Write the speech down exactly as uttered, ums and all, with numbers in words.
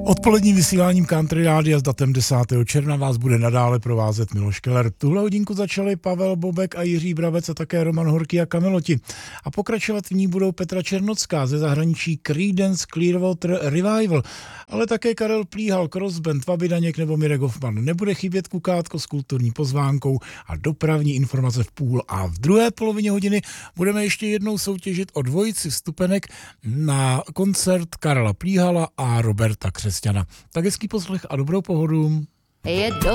Odpoledním vysíláním Country Rádia s datem desátého června vás bude nadále provázet Miloš Keller. Tuhle hodinku začali Pavel Bobek a Jiří Brabec a také Roman Horký a Kameloti. A pokračovat v ní budou Petra Černocká ze zahraničí Creedence Clearwater Revival, ale také Karel Plíhal, Crossband, Fabi Daněk nebo Mirek Hoffman. Nebude chybět Kukátko s kulturní pozvánkou a dopravní informace v půl. A v druhé polovině hodiny budeme ještě jednou soutěžit o dvojici vstupenek na koncert Karla Plíhala a Roberta Křesťana. Tak hezký poslech a dobrou pohodu. Je do